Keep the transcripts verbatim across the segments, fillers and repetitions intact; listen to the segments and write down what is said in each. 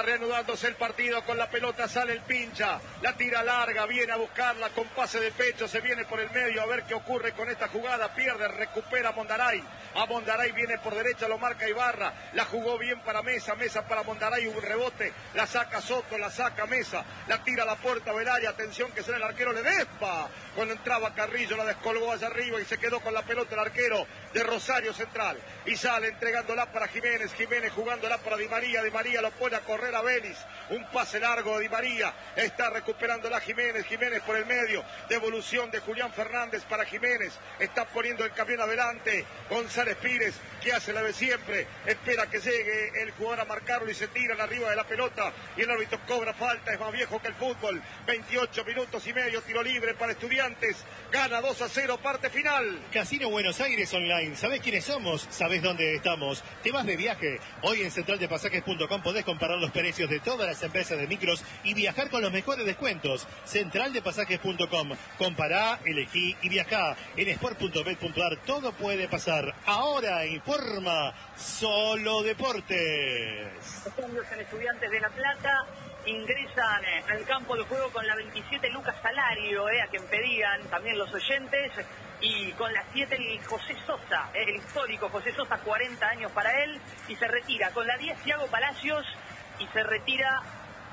reanudándose el partido, con la pelota sale el pincha, la tira larga, viene a buscarla con pase de pecho, se viene por el medio a ver qué ocurre con esta jugada, pierde, recupera Mondaray, a Mondaray viene por derecha, lo marca Ibarra, la jugó bien para Mesa, Mesa para Mondaray, un rebote, la saca Soto, la saca Mesa, la tira a la puerta Velaya, atención que será el arquero Ledesma, cuando entraba Carrillo la descolgó allá arriba y se quedó con la pelota el arquero de Rosario Central, y sale entregándola para Jiménez, Jiménez jugándola para Di María, Di María lo pone a correr a Vélez, un pase largo de Di María, está recuperándola Jiménez, Jiménez por el medio, devolución de Julián Fernández para Jiménez, está poniendo el camión adelante, González Pires, que hace la de siempre, espera que llegue el jugador a marcarlo y se tiran arriba de la pelota, y el árbitro cobra falta, es más viejo que el fútbol, veintiocho minutos y medio, tiro libre para Estudiantes, gana dos a cero, parte final. Casino Buenos Aires Online, ¿sabés quiénes somos? ¿Sabés dónde estamos? ¿Te vas de viaje? Hoy en central de pasajes punto com podés comparar los precios de todas las empresas de micros y viajar con los mejores descuentos. central de pasajes punto com. Compará, elegí y viajá. En sport punto bet punto ar todo puede pasar. Ahora informa Solo Deportes. Los cambios en Estudiantes de La Plata ingresan al campo de juego con la veintisiete lucas salario, eh, a quien pedían también los oyentes, y con la siete el José Sosa, eh, el histórico José Sosa, cuarenta años para él, y se retira con la diez Thiago Palacios, y se retira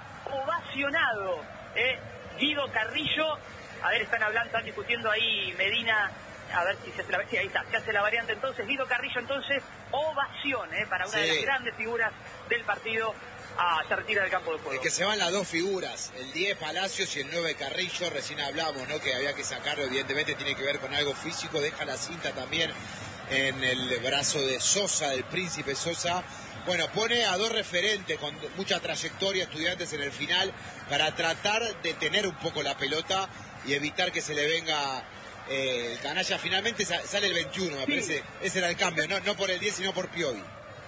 ovacionado, eh, Guido Carrillo. A ver, están hablando, están discutiendo ahí Medina, a ver si se hace la, sí, ahí está, se hace la variante entonces, Guido Carrillo entonces, ovación, eh, para una sí. de las grandes figuras del partido. Ah, se retira del campo de juego. Es que se van las dos figuras, el diez Palacios y el nueve Carrillo, recién hablamos, ¿no? Que había que sacarlo, evidentemente tiene que ver con algo físico, deja la cinta también en el brazo de Sosa, del Príncipe Sosa. Bueno, pone a dos referentes con mucha trayectoria, Estudiantes en el final, para tratar de tener un poco la pelota y evitar que se le venga eh, el canalla. Finalmente sale el veintiuno, me sí. parece, ese era el cambio, no, no por el diez, sino por Piovi.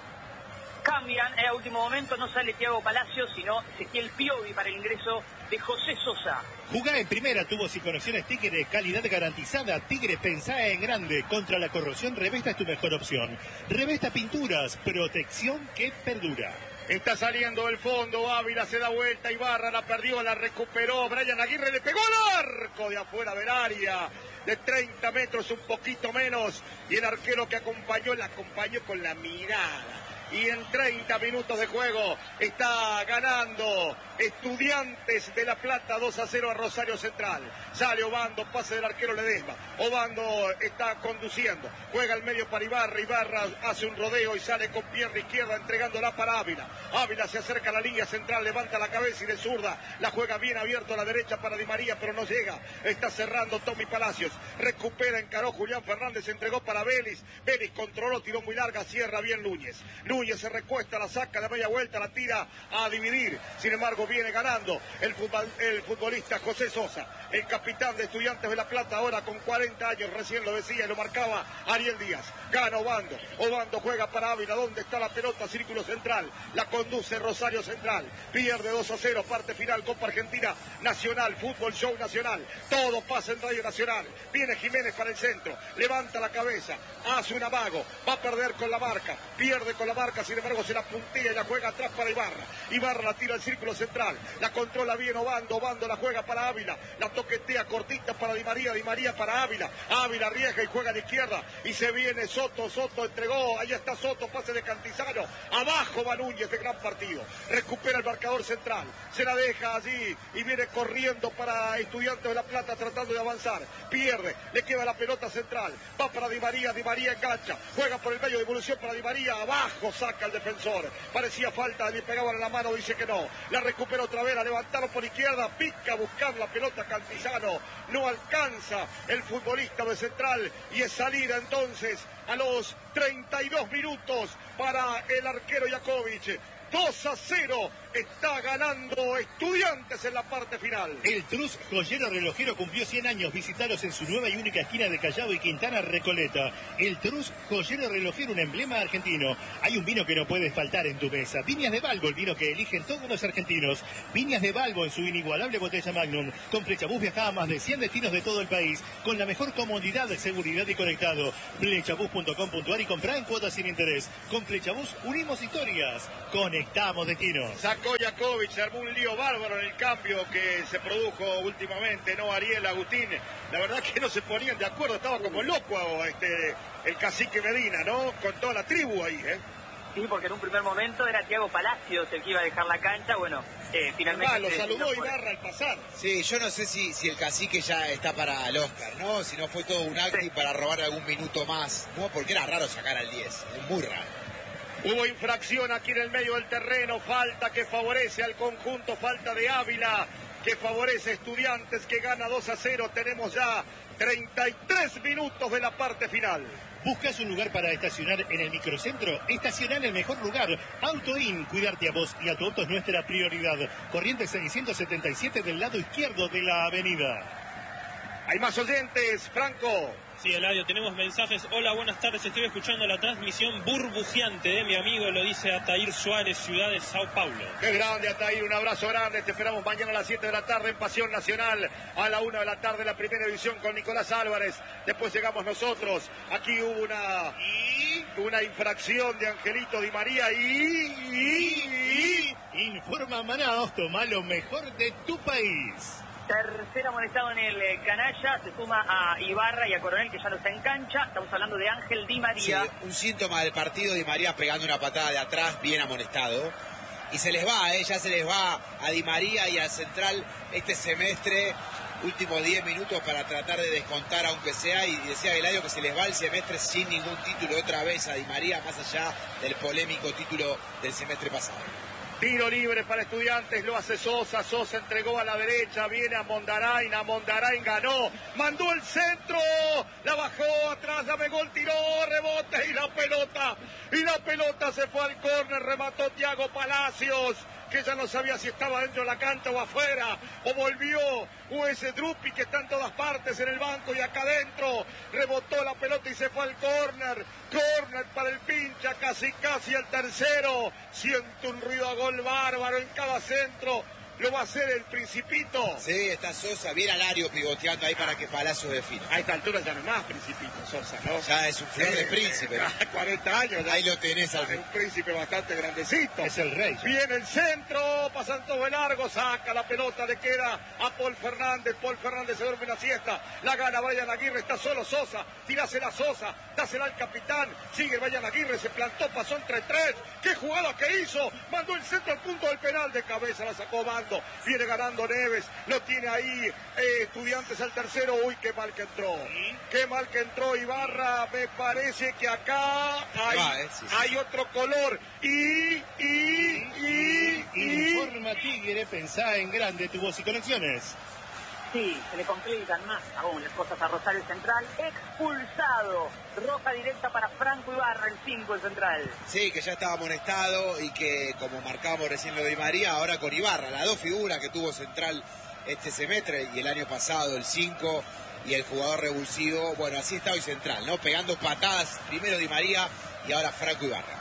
Cambian, eh, a último momento no sale Thiago Palacios, sino Ezequiel Piovi para el ingreso de José Sosa. Jugá en primera, tubos y conexiones Tigre, calidad garantizada. Tigre, pensá en grande. Contra la corrosión, Revesta es tu mejor opción. Revesta Pinturas, protección que perdura. Está saliendo el fondo, Ávila se da vuelta, Ibarra la perdió, la recuperó, Brian Aguirre le pegó al arco de afuera del área, de treinta metros, un poquito menos, y el arquero que acompañó, la acompañó con la mirada. Y en treinta minutos de juego está ganando Estudiantes de La Plata dos a cero a Rosario Central. Sale Obando, pase del arquero Ledesma. Obando está conduciendo, juega al medio para Ibarra. Ibarra hace un rodeo y sale con pierna izquierda entregándola para Ávila. Ávila se acerca a la línea central, levanta la cabeza y de zurda la juega bien abierto a la derecha para Di María, pero no llega. Está cerrando Tommy Palacios. Recupera, encaró Julián Fernández, entregó para Vélez. Vélez controló, tiró muy larga, cierra bien Núñez. Núñez se recuesta, la saca de media vuelta, la tira a dividir. Sin embargo, viene ganando el, futbol, el futbolista José Sosa, el capitán de Estudiantes de La Plata, ahora con cuarenta años, recién lo decía y lo marcaba Ariel Díaz. Gana Obando, Obando juega para Ávila, ¿dónde está la pelota? Círculo central, la conduce Rosario Central, pierde dos a cero, parte final, Copa Argentina Nacional, Fútbol Show Nacional, todo pasa en Radio Nacional. Viene Jiménez para el centro, levanta la cabeza, hace un amago, va a perder con la marca, pierde con la marca, sin embargo se la puntilla y la juega atrás para Ibarra. Ibarra la tira al círculo central, la controla bien Obando, Obando la juega para Ávila, la toquetea cortita para Di María, Di María para Ávila, Ávila arriesga y juega a la izquierda y se viene Soto, Soto entregó, ahí está Soto, pase de Cantizano, abajo va Núñez, de gran partido, recupera el marcador central, se la deja allí y viene corriendo para Estudiantes de La Plata tratando de avanzar, pierde, le queda la pelota central, va para Di María, Di María engancha, juega por el medio de evolución para Di María, abajo saca el defensor, parecía falta, le pegaban en la mano, dice que no, la recupera otra vez, la levantaron por izquierda, pica a buscar la pelota Cantizano, no alcanza el futbolista de Central y es salida entonces a los treinta y dos minutos para el arquero Jakovic. dos a cero está ganando Estudiantes en la parte final. El Trus Joyero Relojero cumplió cien años. Visitalos en su nueva y única esquina de Callao y Quintana Recoleta. El Trus Joyero Relojero, un emblema argentino. Hay un vino que no puede faltar en tu mesa. Viñas de Balbo, el vino que eligen todos los argentinos. Viñas de Balbo en su inigualable botella Magnum. Con Flechabús viaja a más de cien destinos de todo el país. Con la mejor comodidad, seguridad y conectado. Flechabús punto com punto ar y comprá en cuotas sin interés. Con Flechabús unimos historias. Con estamos, Destino. Sacó Jakovic, se armó un lío bárbaro en el cambio que se produjo últimamente, ¿no? Ariel, Agustín, la verdad que no se ponían de acuerdo, estaba como loco este, el cacique Medina, ¿no? Con toda la tribu ahí, ¿eh? Sí, porque en un primer momento era Thiago Palacios el que iba a dejar la cancha, bueno, eh, finalmente... Ah, lo saludó Ibarra al pasar. Sí, yo no sé si, si el cacique ya está para el Oscar, ¿no? Si no fue todo un acting sí. para robar algún minuto más, ¿no? Porque era raro sacar al diez, es muy raro. Hubo infracción aquí en el medio del terreno, falta que favorece al conjunto, falta de Ávila, que favorece a Estudiantes, que gana dos a cero, tenemos ya treinta y tres minutos de la parte final. ¿Buscas un lugar para estacionar en el microcentro? Estaciona en el mejor lugar. AutoIn, cuidarte a vos y a tu auto es nuestra prioridad. Corrientes seiscientos setenta y siete del lado izquierdo de la avenida. Hay más oyentes, Franco. Sí, Eladio, tenemos mensajes. Hola, buenas tardes. Estoy escuchando la transmisión burbujeante de mi amigo, lo dice Atair Suárez, ciudad de Sao Paulo. Qué grande, Atair. Un abrazo grande. Te esperamos mañana a las siete de la tarde en Pasión Nacional. A la una de la tarde la primera división con Nicolás Álvarez. Después llegamos nosotros. Aquí hubo una, una infracción de Angelito Di María y... y, y... Informa Manaos, toma lo mejor de tu país. Tercer amonestado en el eh, canalla, se suma a Ibarra y a Coronel, que ya no está en cancha. Estamos hablando de Ángel Di María. Sí, un síntoma del partido, Di María pegando una patada de atrás, bien amonestado. Y se les va, ¿eh? ya se les va a Di María y al Central este semestre, últimos diez minutos para tratar de descontar, aunque sea, y decía Eladio que se les va el semestre sin ningún título otra vez a Di María, más allá del polémico título del semestre pasado. Tiro libre para Estudiantes, lo hace Sosa, Sosa entregó a la derecha, viene a Mondarain, a Mondarain ganó, mandó el centro, la bajó atrás, la pegó el tiró, rebote y la pelota, y la pelota se fue al córner, remató Thiago Palacios, que ya no sabía si estaba dentro de la cancha o afuera, o volvió, o ese Drupi que está en todas partes en el banco y acá adentro, rebotó la pelota y se fue al córner, córner para el pincha, casi casi el tercero, siente un ruido a gol bárbaro en cada centro, lo va a hacer el Principito. Sí, está Sosa, bien Alario pivoteando ahí para que Palacio defina. A esta altura ya no es más Principito, Sosa, ¿no? Ya es un flor eh, de príncipe. Eh, cuarenta años. Ya. Ahí lo tenés al Es un príncipe bastante grandecito. Es el rey. Viene el centro, pasan todo de largo, saca la pelota, le queda a Paul Fernández. Paul Fernández se duerme en la siesta, la gana Brian Aguirre, está solo Sosa, tirásela a Sosa, dásela al capitán, sigue Brian Aguirre, se plantó, pasó entre tres. ¿Qué jugada que hizo? Mandó el centro al punto del penal, de cabeza la sacó Bando. Viene ganando Neves, lo tiene ahí eh, Estudiantes al tercero. Uy, qué mal que entró, ¿sí? Qué mal que entró Ibarra. Me parece que acá hay, ah, eh, sí, sí, hay sí. otro color. Y, y, y, y. Informa Tigre, pensá en grande tu voz y conexiones. Sí, se le complican más aún las cosas a Rosario Central. Expulsado. Roja directa para Franco Ibarra, el cinco el Central. Sí, que ya estaba amonestado y que, como marcamos recién lo de Di María, ahora con Ibarra, las dos figuras que tuvo Central este semestre y el año pasado, el cinco y el jugador revulsivo. Bueno, así está hoy Central, ¿no? Pegando patadas, primero Di María y ahora Franco Ibarra.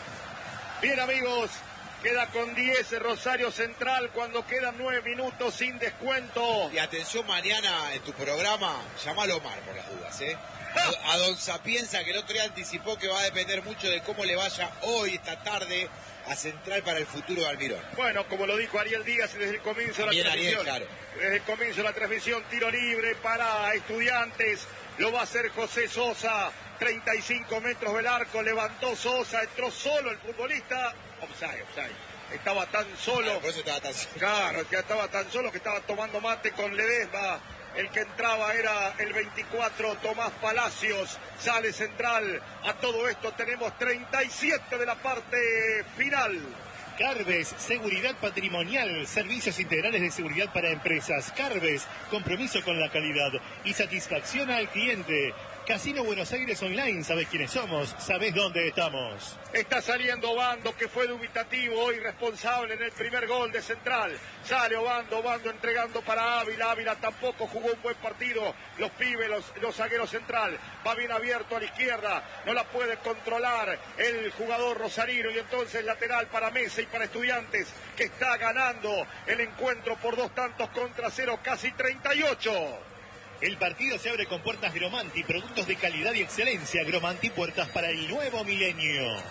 Bien, amigos. Queda con diez Rosario Central cuando quedan nueve minutos sin descuento. Y atención, mañana en tu programa, llamalo Omar por las dudas, ¿eh? A, a Don Sapienza, que el otro día anticipó que va a depender mucho de cómo le vaya hoy, esta tarde, a Central para el futuro de Almirón. Bueno, como lo dijo Ariel Díaz desde el comienzo de la Bien, transmisión. Ariel, claro. Desde el comienzo de la transmisión, tiro libre para Estudiantes. Lo va a hacer José Sosa. treinta y cinco metros del arco, levantó Sosa, entró solo el futbolista. Offside, offside. Estaba tan solo. Claro, por eso estaba tan solo. Claro, que estaba tan solo que estaba tomando mate con Ledesma. El que entraba era el veinticuatro, Tomás Palacios. Sale Central. A todo esto tenemos treinta y siete de la parte final. Carves, seguridad patrimonial, servicios integrales de seguridad para empresas. Carves, compromiso con la calidad y satisfacción al cliente. Casino Buenos Aires Online, sabés quiénes somos, sabés dónde estamos. Está saliendo Obando, que fue dubitativo, hoy responsable en el primer gol de Central. Sale Obando, Obando entregando para Ávila. Ávila tampoco jugó un buen partido. Los pibes, los, los zagueros Central. Va bien abierto a la izquierda. No la puede controlar el jugador rosarino. Y entonces lateral para Mesa y para Estudiantes, que está ganando el encuentro por dos tantos contra cero, casi treinta y ocho. El partido se abre con puertas Gromanti, productos de calidad y excelencia. Gromanti, puertas para el nuevo milenio.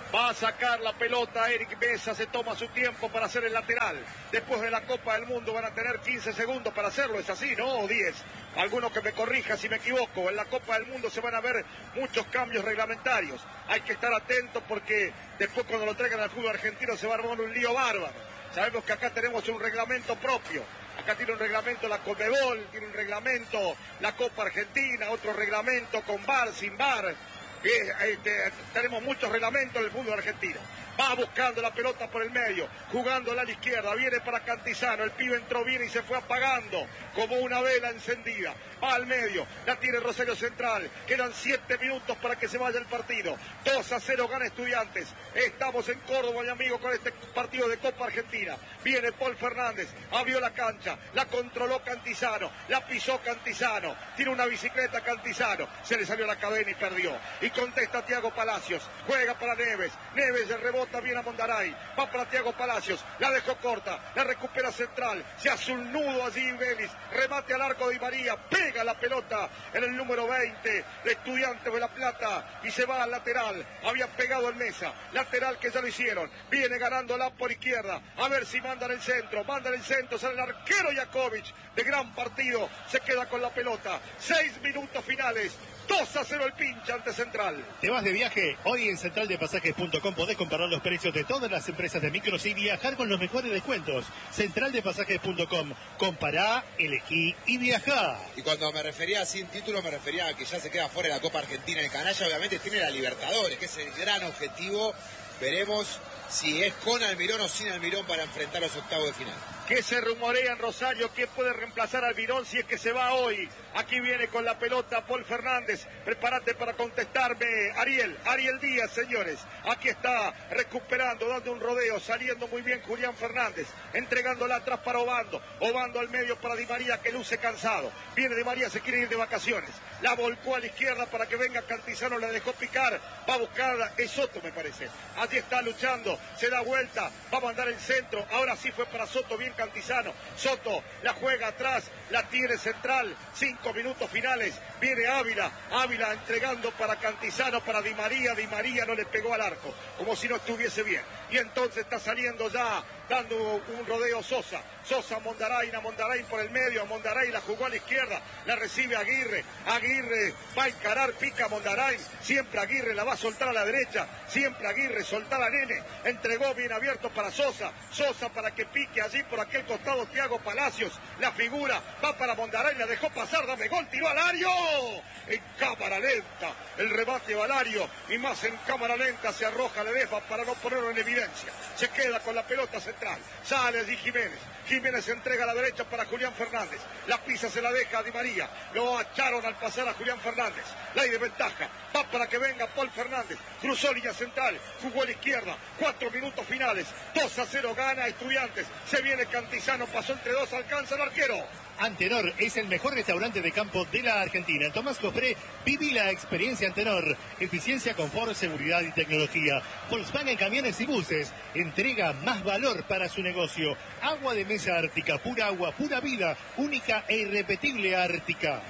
Va a sacar la pelota Eric Mesa, se toma su tiempo para hacer el lateral. Después de la Copa del Mundo van a tener quince segundos para hacerlo, ¿es así, no? O diez. Alguno que me corrija si me equivoco. En la Copa del Mundo se van a ver muchos cambios reglamentarios. Hay que estar atentos porque después cuando lo traigan al fútbol argentino se va a armar un lío bárbaro. Sabemos que acá tenemos un reglamento propio. Acá tiene un reglamento la Conmebol, tiene un reglamento la Copa Argentina, otro reglamento con V A R, sin V A R. Eh, este, tenemos muchos reglamentos en el fútbol argentino. Va buscando la pelota por el medio, jugándola a la izquierda, viene para Cantizano, el pibe entró bien y se fue apagando como una vela encendida. Va al medio, la tiene Rosario Central, quedan siete minutos para que se vaya el partido. dos a cero gana Estudiantes. Estamos en Córdoba, mi amigo, con este partido de Copa Argentina. Viene Paul Fernández, abrió la cancha, la controló Cantizano, la pisó Cantizano, tiene una bicicleta Cantizano, se le salió la cadena y perdió. Y contesta Thiago Palacios, juega para Neves, Neves de rebote bien a Mondaray, va para Thiago Palacios, la dejó corta, la recupera Central, se hace un nudo allí Vélez, remate al arco de Di María, pega la pelota en el número veinte de Estudiantes de La Plata y se va al lateral, había pegado el Mesa, lateral que ya lo hicieron, viene ganándola por izquierda, a ver si mandan el centro, mandan el centro, sale el arquero Jakovic, de gran partido, se queda con la pelota, seis minutos finales, dos a cero el pinche ante Central. ¿Te vas de viaje? Hoy en central de pasajes punto com podés comparar los precios de todas las empresas de micros y viajar con los mejores descuentos. central de pasajes punto com. Compará, elegí y viajá. Y cuando me refería sin título, me refería a que ya se queda fuera de la Copa Argentina. El canalla obviamente tiene la Libertadores, que es el gran objetivo. Veremos si es con Almirón o sin Almirón para enfrentar los octavos de final. ¿Qué se rumorea en Rosario? ¿Quién puede reemplazar a Almirón si es que se va hoy? Aquí viene con la pelota Paul Fernández. Prepárate para contestarme, Ariel. Ariel Díaz, señores. Aquí está recuperando, dando un rodeo, saliendo muy bien Julián Fernández. Entregándola atrás para Obando. Obando al medio para Di María, que luce cansado. Viene Di María, se quiere ir de vacaciones. La volcó a la izquierda para que venga Cantizano, la dejó picar. Va a buscarla, es Soto, me parece. Allí está luchando, se da vuelta, va a mandar el centro. Ahora sí fue para Soto, bien Cantizano. Soto la juega atrás, la tiene Central. Cinco minutos finales. Viene Ávila. Ávila entregando para Cantizano, para Di María. Di María no le pegó al arco, como si no estuviese bien. Y entonces está saliendo ya, dando un rodeo Sosa. Sosa a Mondarain, a Mondarain por el medio. A Mondarain la jugó a la izquierda. La recibe Aguirre. Aguirre va a encarar, pica a Mondarain. Siempre Aguirre la va a soltar a la derecha. Siempre Aguirre, soltar a Nene. Entregó bien abierto para Sosa. Sosa para que pique allí por aquel costado Thiago Palacios. La figura va para Mondarain, la dejó pasar, dame gol, tiró Alario. En cámara lenta, el rebate Valario. Y más en cámara lenta se arroja Ledesma para no ponerlo en evidencia. Se queda con la pelota Central. Sale allí Jiménez. Jiménez se entrega a la derecha para Julián Fernández. La pisa se la deja a Di María. Lo acharon al pasar a Julián Fernández. La hay de ventaja. Va para que venga Paul Fernández. Cruzó línea central. Jugó a la izquierda. Cuatro minutos finales. dos a cero gana Estudiantes. Se viene Cantizano. Pasó entre dos. Alcanza el arquero. Antenor es el mejor restaurante de campo de la Argentina. En Tomás Cofré, viví la experiencia Antenor. Eficiencia, confort, seguridad y tecnología. Volkswagen Camiones y Buses. Entrega más valor para su negocio. Agua de mesa Ártica. Pura agua, pura vida. Única e irrepetible Ártica.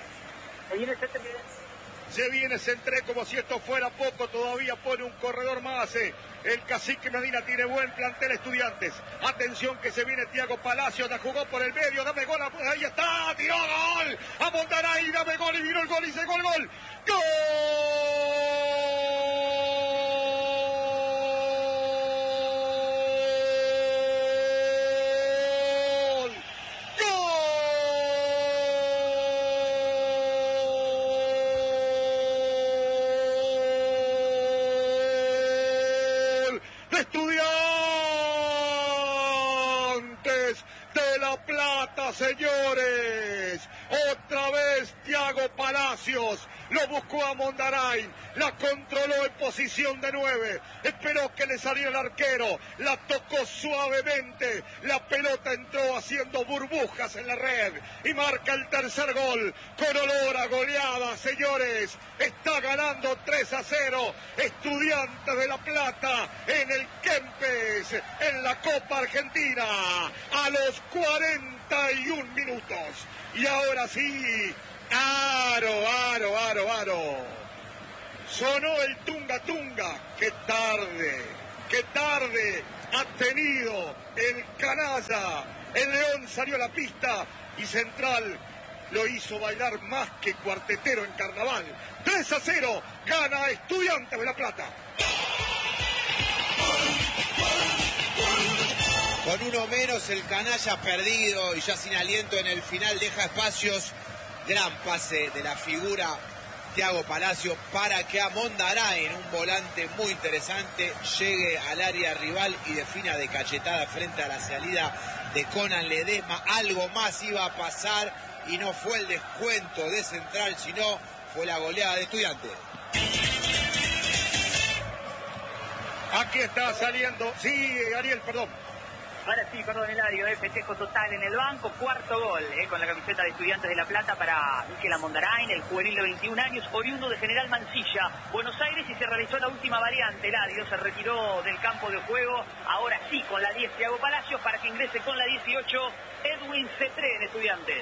Se viene Centré como si esto fuera poco. Todavía pone un corredor más. Eh. El cacique Medina tiene buen plantel Estudiantes. Atención que se viene Thiago Palacios. La jugó por el medio. Dame gol. Ahí está. Tiró gol. A Montaray. Dame gol. Y vino el gol. Y se gol. Gol. ¡Gol! Estudiantes de La Plata, señores. Otra vez Thiago Palacios lo buscó a Mondarain, la controló en posición de nueve, esperó que le saliera el arquero, la tocó suavemente, la pelota entró haciendo burbujas en la red y marca el tercer gol con olor a goleada, señores. Está ganando tres a cero Estudiantes de La Plata en el Kempes, en la Copa Argentina, a los cuarenta y un minutos. Y ahora sí, aro, aro, aro, aro. Sonó el tunga tunga. ¡Qué tarde! ¡Qué tarde ha tenido el canalla! El León salió a la pista y Central lo hizo bailar más que cuartetero en carnaval. tres a cero, gana Estudiantes de La Plata. Con uno menos el canalla perdido y ya sin aliento en el final deja espacios. Gran pase de la figura Thiago Palacio para que a Mondarain, un volante muy interesante, llegue al área rival y defina de cachetada frente a la salida de Conan Ledesma. Algo más iba a pasar y no fue el descuento de Central, sino fue la goleada de Estudiantes. Aquí está saliendo, sí, Ariel, perdón. Ahora sí, perdón, Eladio, eh, festejo total en el banco, cuarto gol eh, con la camiseta de Estudiantes de La Plata para Miquel Mondarain, el juvenil de veintiún años, oriundo de General Mansilla, Buenos Aires, y se realizó la última variante. Eladio se retiró del campo de juego, ahora sí con la diez Thiago Palacios, para que ingrese con la dieciocho Edwin Cetré en Estudiantes.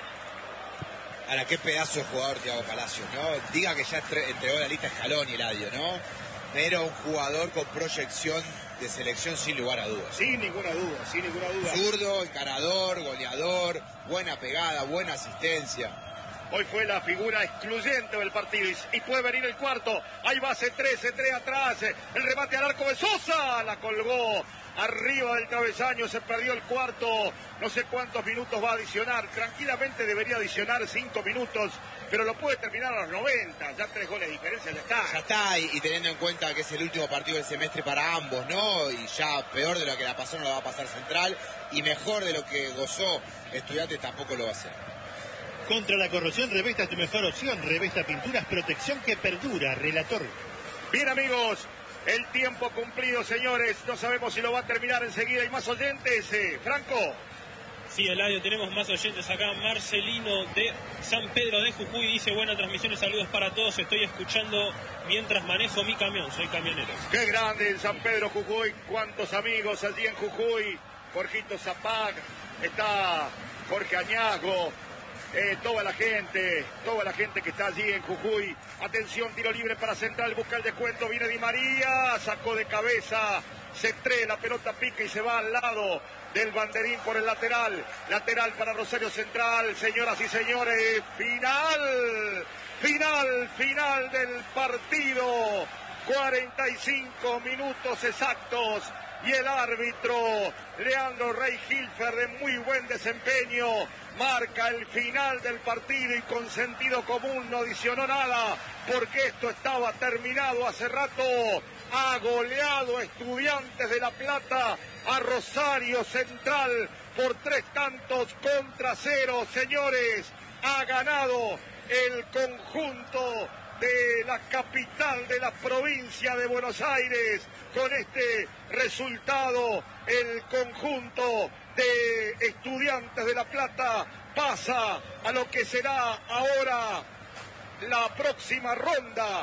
Ahora, qué pedazo de jugador Thiago Palacios, ¿no? Diga que ya entregó la lista Scaloni, Eladio, ¿no? Pero un jugador con proyección de selección sin lugar a dudas. Sin ninguna duda, sin ninguna duda. Zurdo, encarador, goleador, buena pegada, buena asistencia. Hoy fue la figura excluyente del partido y puede venir el cuarto. Ahí va Cetré, Cetré atrás, el remate al arco de Sosa, la colgó arriba del travesaño, se perdió el cuarto. No sé cuántos minutos va a adicionar, tranquilamente debería adicionar cinco minutos, pero lo puede terminar a los noventa, ya tres goles de diferencia, ya está. Ya está, y, y teniendo en cuenta que es el último partido del semestre para ambos, ¿no? Y ya peor de lo que la pasó no lo va a pasar Central, y mejor de lo que gozó Estudiantes tampoco lo va a hacer. Contra la corrosión, Revesta es tu mejor opción. Revesta Pinturas, protección que perdura. Relator. Bien, amigos, el tiempo cumplido, señores. No sabemos si lo va a terminar enseguida. ¿Hay más oyentes? Eh, Franco. Sí, Eladio, tenemos más oyentes acá. Marcelino de San Pedro de Jujuy dice: buena transmisión y saludos para todos. Estoy escuchando mientras manejo mi camión. Soy camionero. Qué grande en San Pedro, Jujuy. Cuántos amigos allí en Jujuy. Jorgito Zapag, está Jorge Añazgo. Eh, toda la gente, toda la gente que está allí en Jujuy. Atención, tiro libre para Central, busca el descuento, viene Di María, sacó de cabeza, Cetré, la pelota pica y se va al lado del banderín por el lateral. Lateral para Rosario Central, señoras y señores, final, final, final del partido. cuarenta y cinco minutos exactos. Y el árbitro, Leandro Rey Hilfer, de muy buen desempeño, marca el final del partido y con sentido común no adicionó nada, porque esto estaba terminado hace rato. Ha goleado Estudiantes de La Plata a Rosario Central por tres tantos contra cero, señores. Ha ganado el conjunto de la capital de la provincia de Buenos Aires. Con este resultado, el conjunto de Estudiantes de La Plata pasa a lo que será ahora la próxima ronda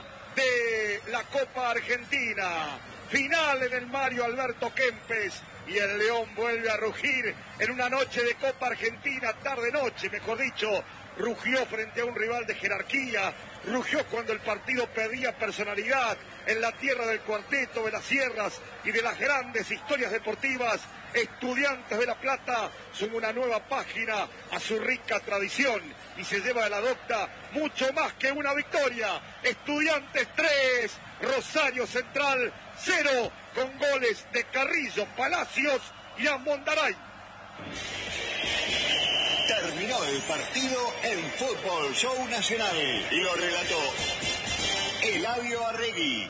de la Copa Argentina. Final en el Mario Alberto Kempes y el León vuelve a rugir en una noche de Copa Argentina, tarde-noche, mejor dicho. Rugió frente a un rival de jerarquía, rugió cuando el partido perdía personalidad en la tierra del cuarteto, de las sierras y de las grandes historias deportivas. Estudiantes de La Plata suma una nueva página a su rica tradición y se lleva de la docta mucho más que una victoria. Estudiantes tres, Rosario Central cero, con goles de Carrillo, Palacios y Mondaray. Terminó el partido en Fútbol Show Nacional y lo relató Eladio Arregui.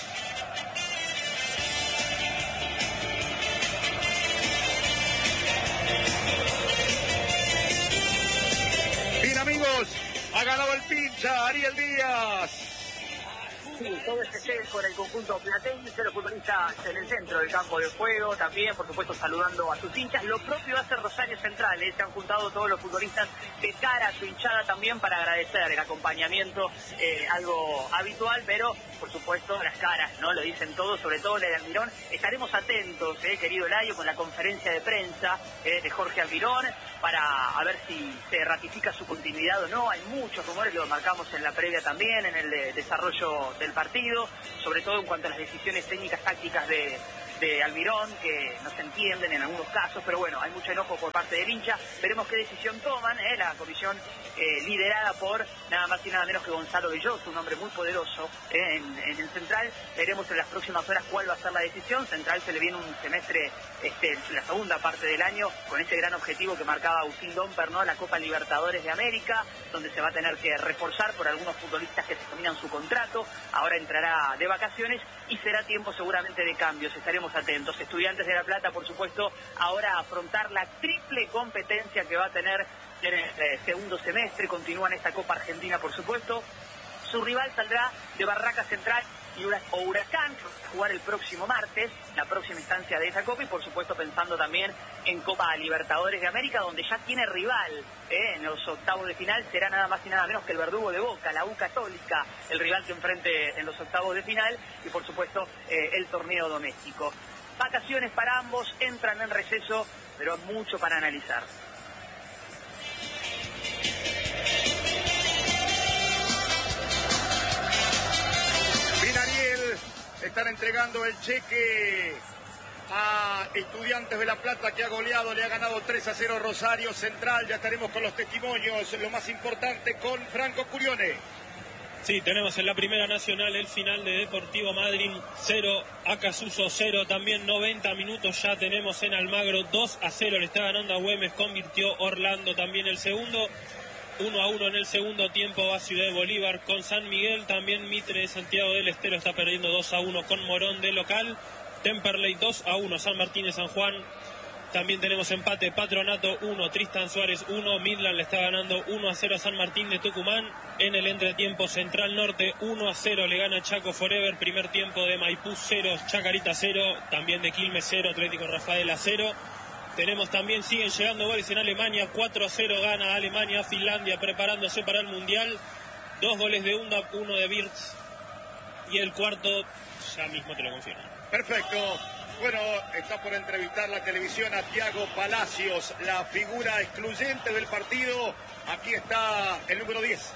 Bien, amigos, ha ganado el pincha Ariel Díaz. Sí, todo este set por el conjunto platense, los futbolistas en el centro del campo de juego, también por supuesto saludando a sus hinchas. Lo propio hace Rosario Central, ¿eh? Se han juntado todos los futbolistas de cara a su hinchada también para agradecer el acompañamiento, eh, algo habitual, pero por supuesto, las caras, ¿no? Lo dicen todos, sobre todo la de Almirón. Estaremos atentos, eh, querido Laio, con la conferencia de prensa eh, de Jorge Almirón, para a ver si se ratifica su continuidad o no. Hay muchos rumores, lo marcamos en la previa también, en el de desarrollo del partido, sobre todo en cuanto a las decisiones técnicas tácticas de, de Almirón, que no se entienden en algunos casos, pero bueno, hay mucho enojo por parte del hincha. Veremos qué decisión toman, eh, la comisión eh, liderada por nada más y nada menos que Gonzalo Belloso, un hombre muy poderoso eh, en, en el Central. Veremos en las próximas horas cuál va a ser la decisión. Central se le viene un semestre, este, la segunda parte del año, con ese gran objetivo que marcaba Agustín Domper, ¿no? La Copa Libertadores de América, donde se va a tener que reforzar por algunos futbolistas que se terminan su contrato. Ahora entrará de vacaciones y será tiempo seguramente de cambios. Estaremos atentos. Estudiantes de La Plata, por supuesto, ahora a afrontar la triple competencia que va a tener en el eh, segundo semestre. Continúa en esta Copa Argentina, por supuesto. Su rival saldrá de Barraca Central y o Huracán, que va a jugar el próximo martes, la próxima instancia de esa Copa, y por supuesto pensando también en Copa Libertadores de América, donde ya tiene rival eh, en los octavos de final. Será nada más y nada menos que el verdugo de Boca, la U Católica, el rival que enfrente en los octavos de final, y por supuesto eh, el torneo doméstico. Vacaciones para ambos, entran en receso, pero mucho para analizar. Están entregando el cheque a Estudiantes de La Plata, que ha goleado, le ha ganado tres a cero Rosario Central. Ya estaremos con los testimonios, lo más importante, con Franco Curione. Sí, tenemos en la Primera Nacional el final de Deportivo Madryn cero, Acasuso cero, también noventa minutos ya tenemos en Almagro, dos a cero le está ganando a Güemes, convirtió Orlando también el segundo. uno a uno en el segundo tiempo va Ciudad de Bolívar con San Miguel. También Mitre de Santiago del Estero está perdiendo dos a uno con Morón de local. Temperley dos a uno, San Martín de San Juan. También tenemos empate, Patronato uno, Tristan Suárez uno, Midland le está ganando uno a cero a San Martín de Tucumán. En el entretiempo Central Norte uno a cero le gana Chaco Forever. Primer tiempo de Maipú cero, Chacarita cero. También de Quilmes cero, Atlético Rafaela cero. Tenemos también, siguen llegando goles en Alemania, cuatro a cero gana Alemania, Finlandia preparándose para el Mundial, dos goles de Unda, uno de Wirtz, y el cuarto ya mismo te lo confirmo. Perfecto. Bueno, está por entrevistar la televisión a Thiago Palacios, la figura excluyente del partido. Aquí está el número diez.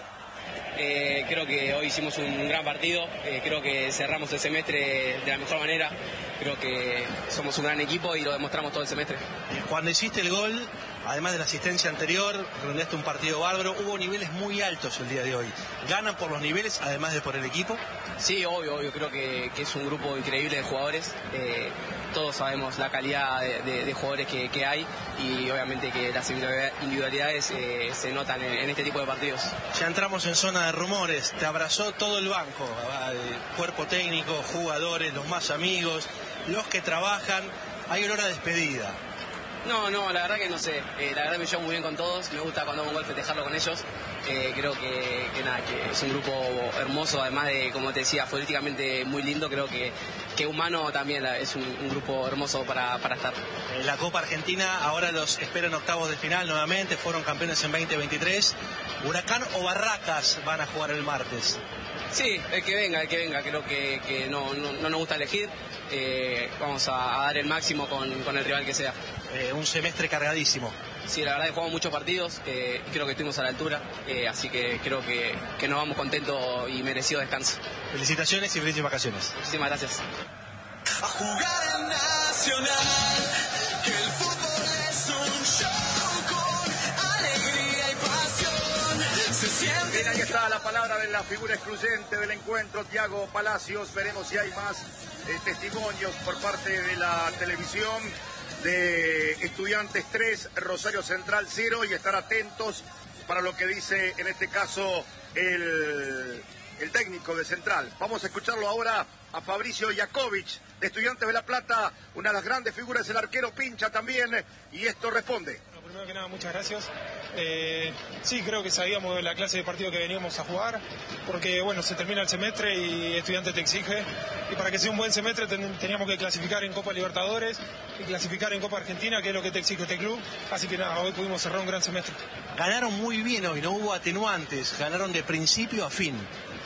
Eh, creo que hoy hicimos un gran partido, eh, creo que cerramos el semestre de la mejor manera, creo que somos un gran equipo y lo demostramos todo el semestre. Cuando hiciste el gol, además de la asistencia anterior, redondeaste un partido bárbaro, hubo niveles muy altos el día de hoy. ¿Ganan por los niveles, además de por el equipo? Sí, obvio, obvio, creo que, que es un grupo increíble de jugadores, eh, todos sabemos la calidad de, de, de jugadores que, que hay y obviamente que las individualidades eh, se notan en, en este tipo de partidos. Ya entramos en zona de rumores, te abrazó todo el banco, el cuerpo técnico, jugadores, los más amigos, los que trabajan, hay olor a despedida. No, no, la verdad que no sé, eh, la verdad me llevo muy bien con todos, me gusta cuando hago un gol festejarlo con ellos, eh, creo que, que nada, que es un grupo hermoso, además de, como te decía, políticamente muy lindo, creo que, que humano también es un, un grupo hermoso para, para estar. La Copa Argentina ahora los esperan octavos de final nuevamente, fueron campeones en veinte veintitrés, ¿Huracán o Barracas van a jugar el martes? Sí, el que venga, el que venga, creo que, que no, no, no nos gusta elegir, eh, vamos a, a dar el máximo con, con el rival que sea. Eh, un semestre cargadísimo. Sí, la verdad que jugamos muchos partidos eh, y creo que estuvimos a la altura, eh, así que creo que, que nos vamos contentos y merecido descanso. Felicitaciones y felices vacaciones. Muchísimas gracias. A jugar en Nacional, que el fútbol es un show con alegría y pasión. Se siente... Bien, ahí está la palabra de la figura excluyente del encuentro, Thiago Palacios. Veremos si hay más eh, testimonios por parte de la televisión. De Estudiantes tres, Rosario Central cero, y estar atentos para lo que dice en este caso el, el técnico de Central. Vamos a escucharlo ahora a Fabricio Jakovic, de Estudiantes de La Plata, una de las grandes figuras, el arquero Pincha también, y esto responde. Bueno, primero que nada, muchas gracias. Eh, sí, creo que sabíamos de la clase de partido que veníamos a jugar, porque bueno, se termina el semestre y Estudiantes te exige, y para que sea un buen semestre ten, teníamos que clasificar en Copa Libertadores y clasificar en Copa Argentina, que es lo que te exige este club, así que nada, hoy pudimos cerrar un gran semestre. Ganaron muy bien hoy, no hubo atenuantes, ganaron de principio a fin.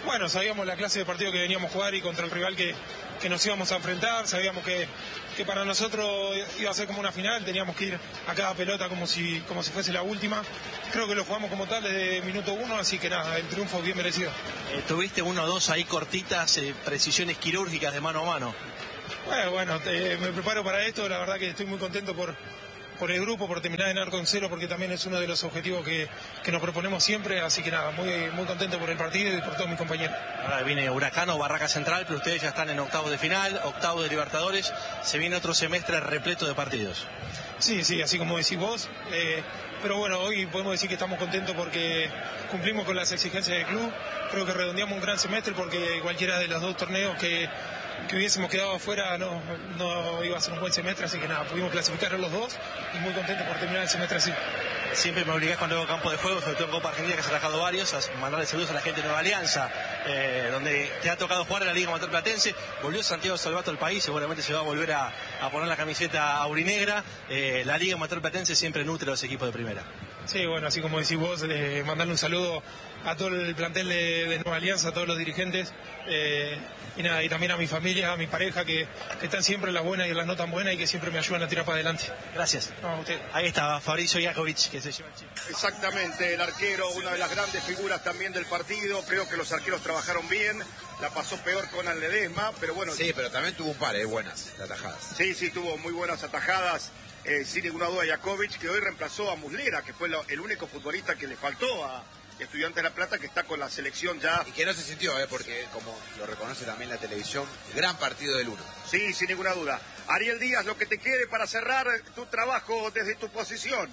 Bueno, sabíamos la clase de partido que veníamos a jugar y contra el rival que, que nos íbamos a enfrentar, sabíamos que, que para nosotros iba a ser como una final, teníamos que ir a cada pelota como si, como si fuese la última. Creo que lo jugamos como tal desde minuto uno, así que nada, el triunfo bien merecido. Eh, tuviste uno o dos ahí cortitas, eh, precisiones quirúrgicas de mano a mano. Bueno, bueno, te, me preparo para esto, la verdad que estoy muy contento por... por el grupo, por terminar de ganar con cero, porque también es uno de los objetivos que, que nos proponemos siempre, así que nada, muy, muy contento por el partido y por todos mis compañeros. Ahora viene Huracán o Barraca Central, pero ustedes ya están en octavos de final, octavos de Libertadores, se viene otro semestre repleto de partidos. Sí, sí, así como decís vos, eh, pero bueno, hoy podemos decir que estamos contentos porque cumplimos con las exigencias del club, creo que redondeamos un gran semestre porque cualquiera de los dos torneos que que hubiésemos quedado afuera no, no iba a ser un buen semestre, así que nada, pudimos clasificar a los dos y muy contentos por terminar el semestre así. Siempre me obligás cuando hago campo de juego, sobre todo en Copa Argentina, que has atajado varios, a mandarle saludos a la gente de Nueva Alianza, eh, donde te ha tocado jugar en la Liga Amateur Platense. Volvió Santiago Salvato al país, seguramente se va a volver a, a poner la camiseta aurinegra. Eh, la Liga Amateur Platense siempre nutre a los equipos de primera. Sí, bueno, así como decís vos, eh, mandarle un saludo a todo el plantel de, de Nueva Alianza, a todos los dirigentes, eh, y nada, y también a mi familia, a mi pareja, que, que están siempre en las buenas y en las no tan buenas y que siempre me ayudan a tirar para adelante. Gracias. No, a usted. Ahí está Fabricio Jakovic, que se lleva el chip. Exactamente, el arquero, una de las grandes figuras también del partido. Creo que los arqueros trabajaron bien. La pasó peor con Ledesma, pero bueno. Sí, pero también tuvo un par de buenas de atajadas. Sí, sí, tuvo muy buenas atajadas. Eh, sin ninguna duda, Jakovic, que hoy reemplazó a Muslera, que fue lo, el único futbolista que le faltó a Estudiantes de La Plata, que está con la selección ya. Y que no se sintió, eh, porque como lo reconoce también la televisión, gran partido del uno. Sí, sin ninguna duda. Ariel Díaz, lo que te quede para cerrar tu trabajo desde tu posición.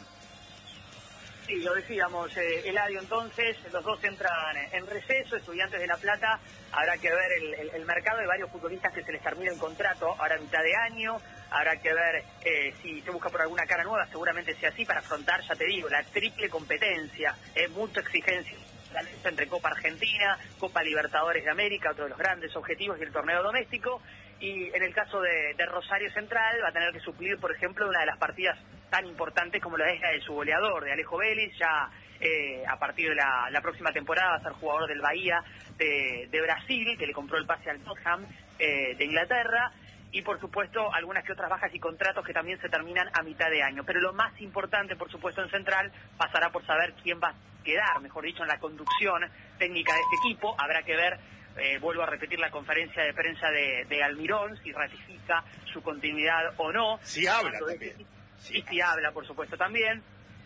Sí, lo decíamos, eh, Eladio, entonces, los dos entran en receso, Estudiantes de La Plata, habrá que ver el, el, el mercado de varios futbolistas que se les termina el contrato ahora a mitad de año, habrá que ver eh, si se busca por alguna cara nueva, seguramente sea así, para afrontar, ya te digo, la triple competencia, eh, mucha exigencia entre Copa Argentina, Copa Libertadores de América, otro de los grandes objetivos del torneo doméstico, y en el caso de, de Rosario Central va a tener que suplir, por ejemplo, una de las partidas tan importantes como la es la de su goleador, de Alejo Vélez, ya eh, a partir de la, la próxima temporada va a ser jugador del Bahía de, de Brasil, que le compró el pase al Tottenham eh, de Inglaterra, y por supuesto algunas que otras bajas y contratos que también se terminan a mitad de año. Pero lo más importante, por supuesto, en Central pasará por saber quién va a quedar, mejor dicho, en la conducción técnica de este equipo. Habrá que ver, eh, vuelvo a repetir la conferencia de prensa de, de Almirón, si ratifica su continuidad o no. Si habla también. Sí, sí habla, por supuesto, también,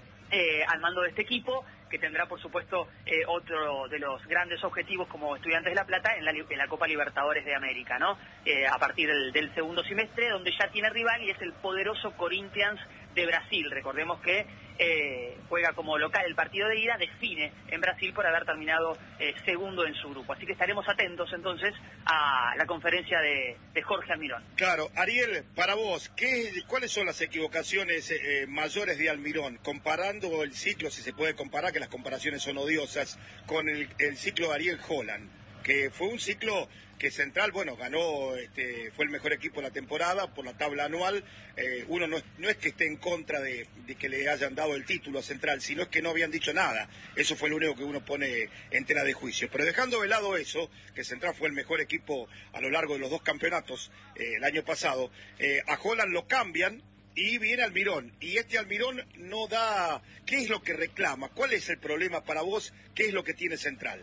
eh, al mando de este equipo, que tendrá, por supuesto, eh, otro de los grandes objetivos como Estudiantes de La Plata en la, en la Copa Libertadores de América, ¿no? Eh, a partir del, del segundo semestre, donde ya tiene rival y es el poderoso Corinthians de Brasil. Recordemos que eh, juega como local el partido de ida, define en Brasil por haber terminado eh, segundo en su grupo. Así que estaremos atentos entonces a la conferencia de, de Jorge Almirón. Claro, Ariel, para vos, ¿qué, ¿cuáles son las equivocaciones eh, mayores de Almirón? Comparando el ciclo, si se puede comparar, que las comparaciones son odiosas, con el, el ciclo de Ariel Holland, que fue un ciclo que Central, bueno, ganó, este, fue el mejor equipo de la temporada por la tabla anual. Eh, uno no, no es que esté en contra de, de que le hayan dado el título a Central, sino es que no habían dicho nada. Eso fue lo único que uno pone en tela de juicio. Pero dejando de lado eso, que Central fue el mejor equipo a lo largo de los dos campeonatos eh, el año pasado, eh, a Holland lo cambian y viene Almirón. Y este Almirón no da... ¿Qué es lo que reclama? ¿Cuál es el problema para vos? ¿Qué es lo que tiene Central?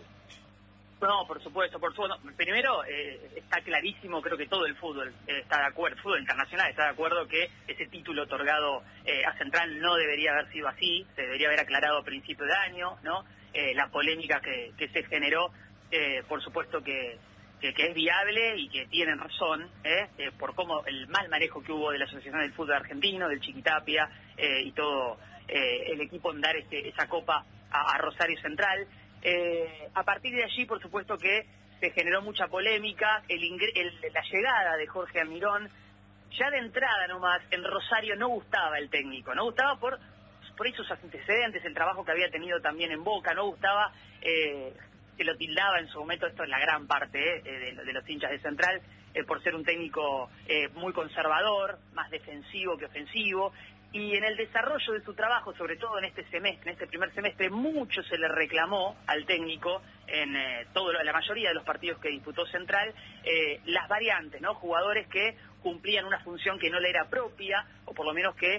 No, por supuesto, por supuesto. Primero, eh, está clarísimo, creo que todo el fútbol eh, está de acuerdo, el fútbol internacional está de acuerdo que ese título otorgado eh, a Central no debería haber sido así, se debería haber aclarado a principio de año, ¿no? Eh, la polémica que, que se generó, eh, por supuesto que, que, que es viable y que tienen razón, ¿eh? Eh, por cómo el mal manejo que hubo de la Asociación del Fútbol Argentino, del Chiquitapia eh, y todo eh, el equipo en dar este, esa copa a, a Rosario Central. Eh, a partir de allí, por supuesto que se generó mucha polémica, el el, la llegada de Jorge Almirón, ya de entrada nomás, en Rosario no gustaba el técnico, no gustaba por, por esos antecedentes, el trabajo que había tenido también en Boca, no gustaba, eh, se lo tildaba en su momento, esto es la gran parte eh, de, de los hinchas de Central, eh, por ser un técnico eh, muy conservador, más defensivo que ofensivo, Y en el desarrollo de su trabajo, sobre todo en este semestre, en este primer semestre, mucho se le reclamó al técnico en eh, todo lo, la mayoría de los partidos que disputó Central, eh, las variantes, ¿no? Jugadores que cumplían una función que no le era propia, o por lo menos que eh,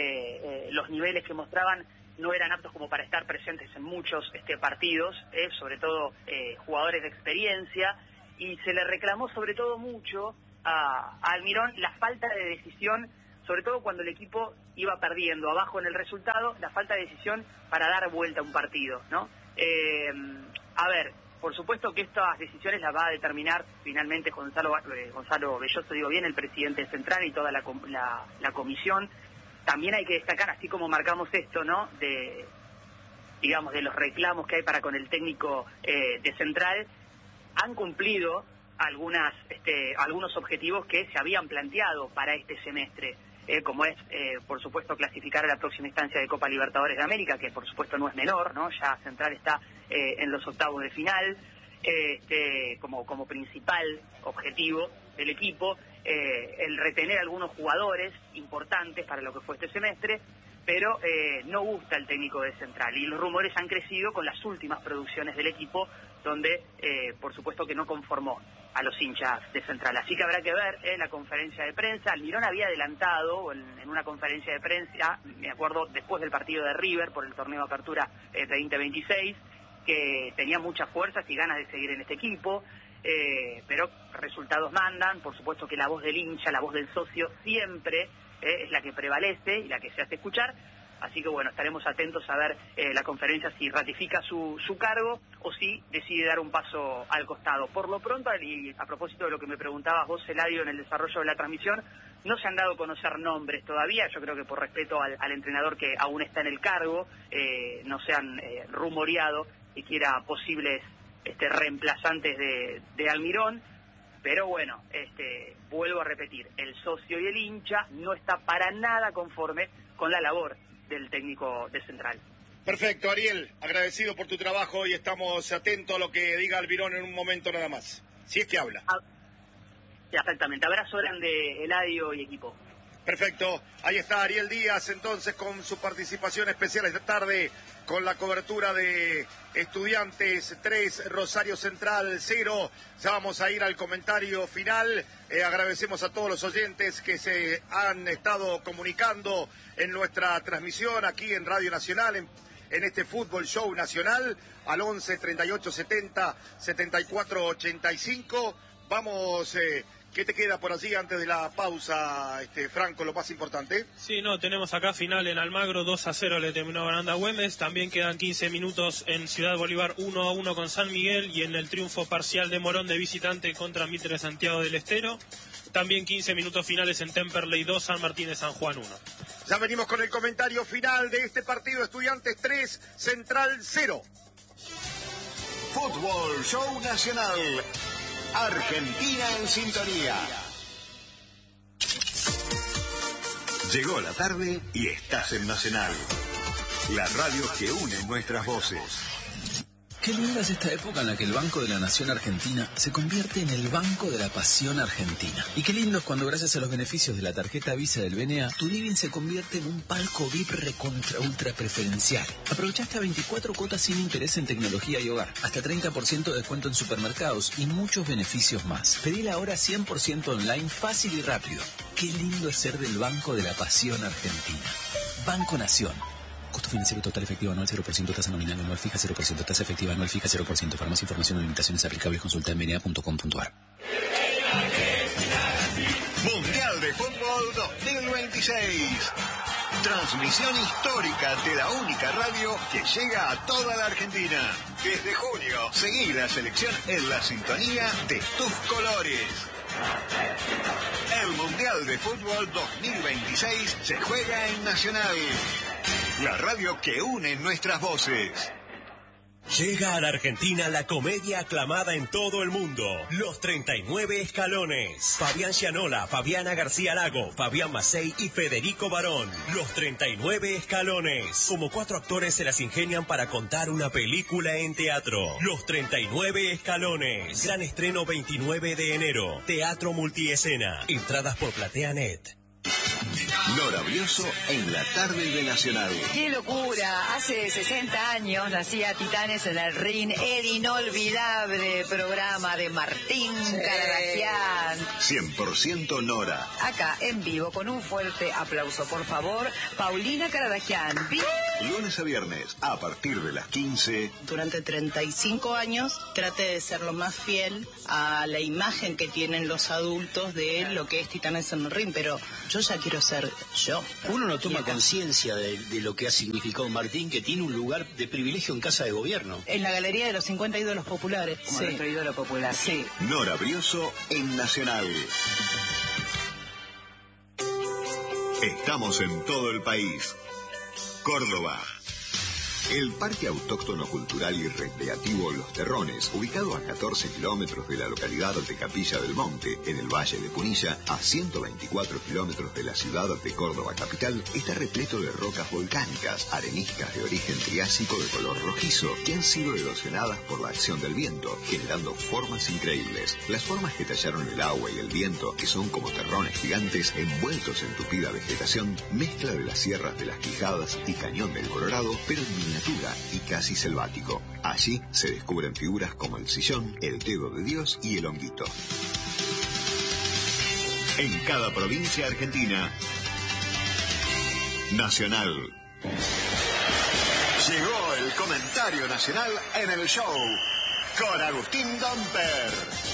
eh, los niveles que mostraban no eran aptos como para estar presentes en muchos este, partidos, eh, sobre todo eh, jugadores de experiencia, y se le reclamó sobre todo mucho a, a Almirón la falta de decisión, sobre todo cuando el equipo iba perdiendo abajo en el resultado, la falta de decisión para dar vuelta a un partido, ¿no? Eh, a ver, por supuesto que estas decisiones las va a determinar finalmente Gonzalo, eh, Gonzalo Belloso, digo bien, el presidente central y toda la, la, la comisión. También hay que destacar, así como marcamos esto, ¿no?, de, digamos, de los reclamos que hay para con el técnico eh, de Central, han cumplido algunas, este, algunos objetivos que se habían planteado para este semestre. Eh, como es, eh, por supuesto, clasificar a la próxima instancia de Copa Libertadores de América, que por supuesto no es menor, ¿no? Ya Central está eh, en los octavos de final, eh, este, como, como principal objetivo del equipo, eh, el retener algunos jugadores importantes para lo que fue este semestre, pero eh, no gusta el técnico de Central, y los rumores han crecido con las últimas producciones del equipo, donde eh, por supuesto que no conformó a los hinchas de Central. Así que habrá que ver eh, la conferencia de prensa. Almirón había adelantado en, en una conferencia de prensa, me acuerdo, después del partido de River por el torneo de apertura eh, veinte veintiséis, que tenía muchas fuerzas y ganas de seguir en este equipo, eh, pero resultados mandan. Por supuesto que la voz del hincha, la voz del socio siempre eh, es la que prevalece y la que se hace escuchar. Así que bueno, estaremos atentos a ver eh, la conferencia si ratifica su, su cargo o si decide dar un paso al costado. Por lo pronto, y a propósito de lo que me preguntabas vos, Eladio, en el desarrollo de la transmisión, no se han dado a conocer nombres todavía. Yo creo que por respeto al, al entrenador que aún está en el cargo, eh, no se han eh, rumoreado siquiera posibles este, reemplazantes de, de Almirón. Pero bueno, este, vuelvo a repetir, el socio y el hincha no está para nada conforme con la labor del técnico de Central. Perfecto, Ariel, agradecido por tu trabajo y estamos atentos a lo que diga Almirón en un momento nada más, si es que habla. Ah, exactamente, abrazo grande, Eladio y equipo. Perfecto, ahí está Ariel Díaz entonces con su participación especial esta tarde con la cobertura de Estudiantes tres, Rosario Central cero. Ya vamos a ir al comentario final. Eh, agradecemos a todos los oyentes que se han estado comunicando en nuestra transmisión aquí en Radio Nacional, en, en este Fútbol Show Nacional, al once treinta y ocho setenta setenta y cuatro ochenta y cinco. Vamos... Eh, ¿Qué te queda por allí antes de la pausa, este, Franco, lo más importante? Sí, no, tenemos acá final en Almagro, dos a cero le terminó ganando a Güemes. También quedan quince minutos en Ciudad Bolívar, uno a uno con San Miguel. Y en el triunfo parcial de Morón de visitante contra Mitre Santiago del Estero. También quince minutos finales en Temperley dos, San Martín de San Juan uno. Ya venimos con el comentario final de este partido. Estudiantes tres, Central cero. Fútbol Show Nacional. Argentina en sintonía. Llegó la tarde y estás en Nacional, la radio que une nuestras voces. Qué linda es esta época en la que el Banco de la Nación Argentina se convierte en el Banco de la Pasión Argentina. Y qué lindo es cuando, gracias a los beneficios de la tarjeta Visa del B N A, tu living se convierte en un palco V I P recontra ultra preferencial. Aprovecha hasta veinticuatro cuotas sin interés en tecnología y hogar, hasta treinta por ciento de descuento en supermercados y muchos beneficios más. Pedila ahora cien por ciento online, fácil y rápido. Qué lindo es ser del Banco de la Pasión Argentina. Banco Nación. Costo financiero total efectivo anual cero por ciento, tasa nominal anual fija cero por ciento, tasa efectiva anual fija cero por ciento. Para más información o limitaciones aplicables, consulta en b n a punto com punto a r. Mundial de Fútbol dos mil veintiséis. Transmisión histórica de la única radio que llega a toda la Argentina. Desde junio, seguí la selección en la sintonía de tus colores. El Mundial de Fútbol dos mil veintiséis se juega en Nacional, la radio que une nuestras voces. Llega a la Argentina la comedia aclamada en todo el mundo, Los treinta y nueve Escalones. Fabián Gianola, Fabiana García Lago, Fabián Macei y Federico Barón. Los treinta y nueve Escalones. Como cuatro actores se las ingenian para contar una película en teatro. Los treinta y nueve Escalones. Gran estreno veintinueve de enero. Teatro Multiescena. Entradas por PlateaNet. Nora Brioso en la tarde de Nacional. ¡Qué locura! Hace sesenta años nacía Titanes en el Ring, el inolvidable programa de Martín sí. Caradagian. cien por ciento Nora. Acá, en vivo, con un fuerte aplauso, por favor, Paulina Caradagian. Lunes a viernes, a partir de las quince. Durante treinta y cinco años, trate de ser lo más fiel a la imagen que tienen los adultos de lo que es Titanes en el Ring, pero yo ya quiero ser yo. Uno no toma conciencia de, de lo que ha significado Martín, que tiene un lugar de privilegio en Casa de Gobierno. En la galería de los cincuenta ídolos populares. Como sí. nuestro ídolo popular. Sí. Nora Brioso en Nacional. Estamos en todo el país. Córdoba. El Parque Autóctono Cultural y Recreativo Los Terrones, ubicado a catorce kilómetros de la localidad de Capilla del Monte, en el Valle de Punilla, a ciento veinticuatro kilómetros de la ciudad de Córdoba capital, está repleto de rocas volcánicas, areniscas de origen triásico de color rojizo, que han sido erosionadas por la acción del viento, generando formas increíbles. Las formas que tallaron el agua y el viento, que son como terrones gigantes envueltos en tupida vegetación, mezcla de las sierras de las Quijadas y Cañón del Colorado, pero en miniatura y casi selvático. Allí se descubren figuras como el sillón, el dedo de Dios y el honguito. En cada provincia argentina, Nacional. Llegó el comentario nacional en el show con Agustín Domper.